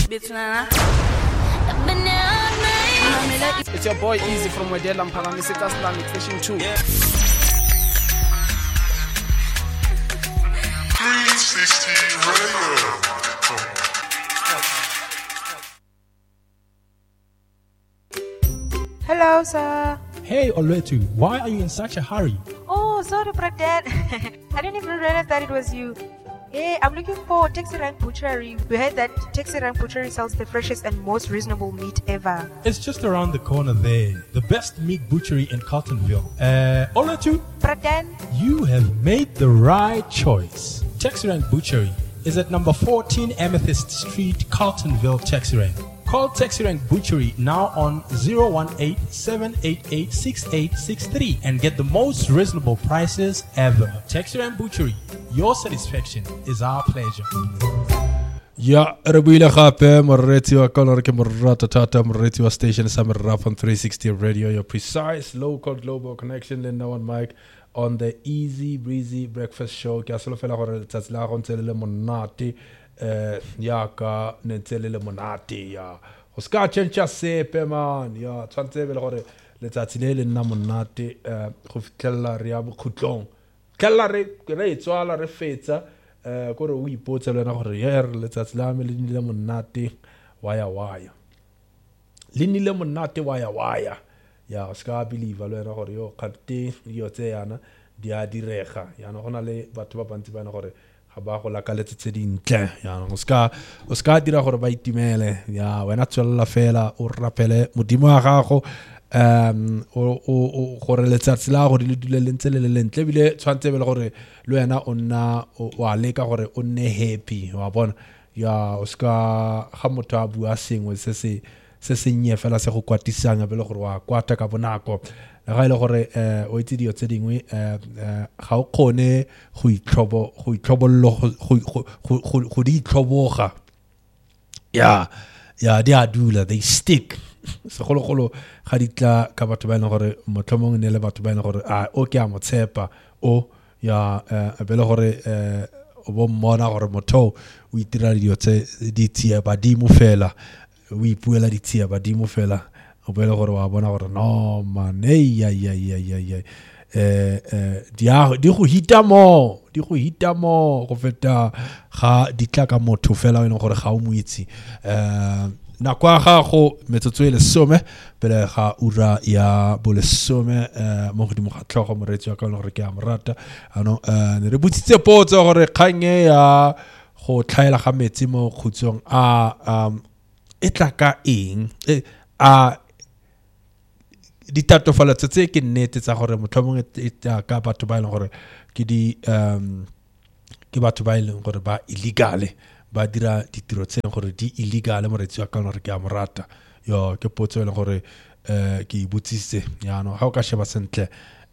It's your boy Easy from Wedela Mphalamiseka Islamic Station 2. Yeah. 360 Radio. Hello, sir. Hey, Oletu, why are you in such a hurry? Oh, sorry, Brandon. I didn't even realize that it was you. Hey, I'm looking for Taxi Rank Butchery. We heard that Taxi Rank Butchery sells the freshest and most reasonable meat ever. It's just around the corner there. The best meat butchery in Carltonville. Oletu, Brandon, you have made the right choice. Taxi Rank Butchery is at number 14 Amethyst Street, Carltonville, Taxi Rank. Call Taxi Rank Butchery now on 018-788-6863 and get the most reasonable prices ever. Taxi Rank Butchery, your satisfaction is our pleasure. Ya rebuile gape moreti wa kolor ke morata tata moreti wa station sa merap on 360 Radio, your precise local global connection le now on mic on the Easy Breezy Breakfast Show. Ke asolo fela gore tsatsi la go ntse le monate ya ka ntsele le monate ya go ska tšhentša sepe man ya tshwantse bele gore letsatsi le nna monate go fitlhella re ya bokhutlong tlhella re etswala re fetsa gore o ipotse le wena gore yer letsatsi la me le nile monate waya le nile monate waya ya ska believe le wena gore yo kgate yo tse yana di a direga yana gona le batho ba bantsi ba ena gore ba go la ka letse dintle ya o ska dira gore ba itimele ya wena tswela fela o rapele modimo wa gago o gore letsatsi la go di dule lentse le lentle bile tshwantse bele gore le wena o nna wa leka gore o nne happy wa bona ya o ska ga motho a bua sengwe se nye fela se go kwatisang bele gore wa kwata ka bonako ga ile gore o itse dio tse dingwe ga o kgone go itlhobollo go di itlhoboga ya di a dula, they stick segologolo ga di tla ka batho ba ena gore motlhomong ne le batho ba ena gore o ke a motshepa o ya bele gore o bo mmona gore motho o itira dio tse di tsia badimo fela o ipuela di tsia badimo fela o bele gore wa bona gore no man di go hita mo go feta ga di tla ka motho fela o ene gore ga o mo itse na kwa gago metsotso e lesome pele ga ura ya bolesome mo godimo ga tlhogo moretsi wa ka le gore ke a morata ano ne re butsitse potso gore kganye ya go tlhaela ga metsi mo khutsong e tla ka eng ditatofalo tse ke nnete tsa gore motlhomong e ka batho ba ileng gore ke batho ba ileng gore ba illegale ba dira ditiro tse gore di illegale moretsi wa ka gore ke a morata yo ke potso ile gore ke ibutsitse ya no ha o ka sheba sentle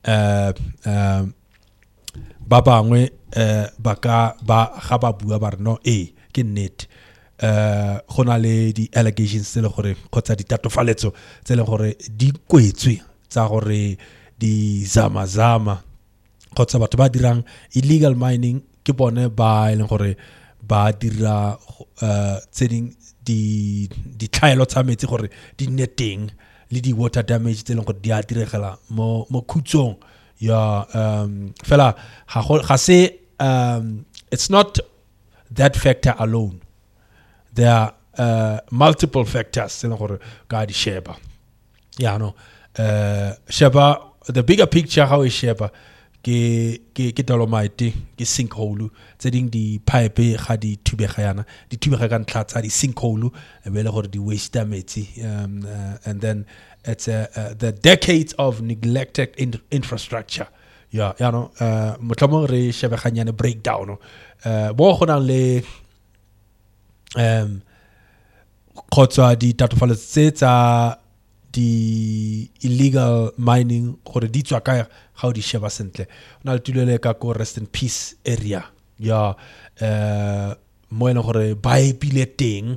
ba bangwe ba ga ba bua ba re no ke nnete gona le di allegations tse le gore khotsa ditatofaletso tse le gore di kwetswe tsa gore di zama khotsa batho ba dirang illegal mining ke bone ba ile gore ba dira tse ding di tlhaelo tsa metsi gore di neteng le di water damage tse le gore di a diregela mo khutsong ya fela ga se it's not that factor alone. There are multiple factors tse le gore ka di sheba ya no sheba the bigger picture how we sheba ke dolomite ke sinkhole tse ding di pipe ga di thubega yana di thubega ka ntla tsa di sinkhole be le gore di waste metsi and then it's the decades of neglected infrastructure ya no motlhomong re shebeganyane breakdown bo gona le khotsa di tatofalo tse tsa di illegal mining gore di tswa ka how di sheba sentle ona le tulele ka ko rest in peace area ya mo ene gore ba epile teng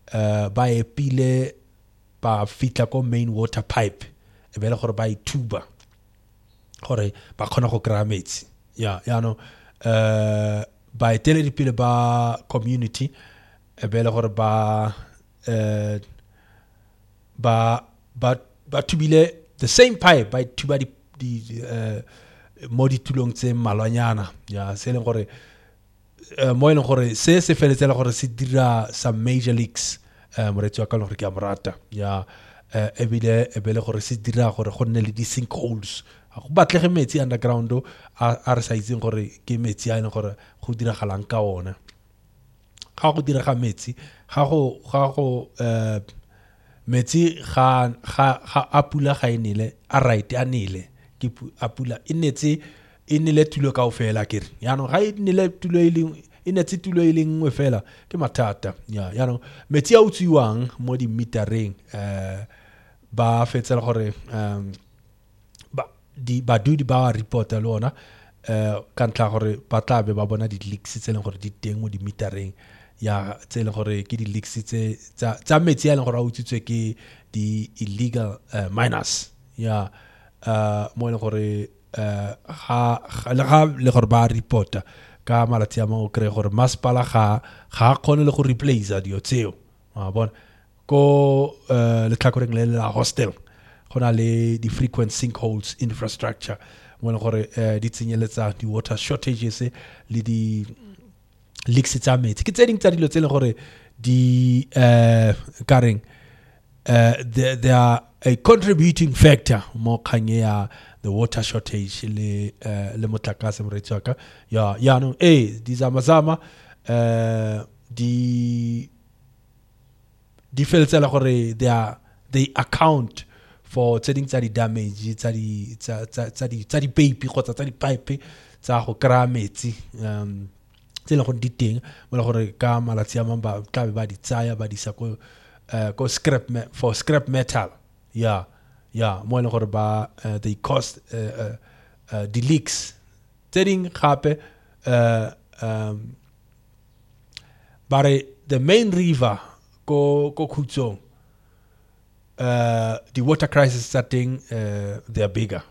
ba fitla ko main water pipe e bele gore ba ituba gore ba khona go kra metsi ya no ba etele dipile ba community e bele gore ba ba tubile the same pipe ba tuba di mo ditulong tse malwanyana ya se leng gore mo leng gore se feletsela gore se dira some major leagues moretsi wa ka le gore ke a morata ya ebile gore se dira gore go nne le di sinkholes go batlege metsi underground a re sa itseng gore ke metsi a ene gore go diragalang ka ona ga go direga metsi ga go metsi ga a pula ga enile a right a nile ke a pula inele tulo kaofela kere yaanong ga inele tulo inetse tulo e lengwe fela ke mathata ya yaanong metsi a utsiwang mo di metereng ba fetsela gore badudi ba reporta le ona ka ntla gore ba tlabe ba bona di leaks tse leng gore di teng mo di metereng ya tse leng gore ke di leaks tsa metsi a leng gore a utsitswe ke di illegal miners ya mo leng gore ga le gore ba reporta ka malatsi a mangwe kry gore masepala ga kgone le go replace dio tseo wa bona ko letlhakoreng le la hostel go na le di frequent sinkholes infrastructure mo leng gore di tsenyeletsa di water shortages le di leaks tsa metsi ke tse ding tsa dilo tse leng gore di kareng they are a contributing factor mo kganye ya the water shortage le motlakase moretsi wa ka ya no di zamazama di feltsela gore they account for tse ding tsa di damage tsa di pipe kgotsa tsa di pipe tsa go kra metsi tse le go di teng mo le gore ka malatsi a mang ba tlabe ba di tsaya ba di sa go scrap metal mo le gore ba they cost the leaks tse ding gape bare the main river go Khutsong the water crisis starting they are bigger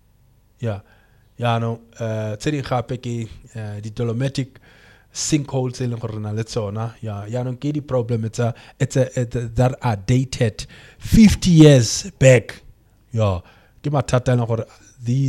no tse ding gape ke di dolomitic sinkholes in le tsona no ke di problem it's that are dated 50 years back ke mathata le gore these